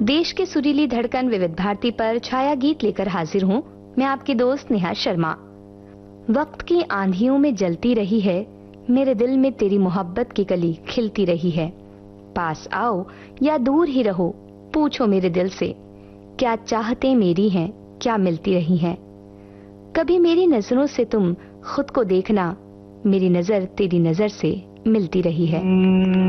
देश की सुरीली धड़कन विविध भारती पर छाया गीत लेकर हाजिर हूँ। मैं आपकी दोस्त नेहा शर्मा। वक्त की आंधियों में जलती रही है, मेरे दिल में तेरी मोहब्बत की कली खिलती रही है। पास आओ या दूर ही रहो, पूछो मेरे दिल से, क्या चाहते मेरी हैं, क्या मिलती रही हैं। कभी मेरी नजरों से तुम खुद को देखना, मेरी नजर तेरी नजर से मिलती रही है।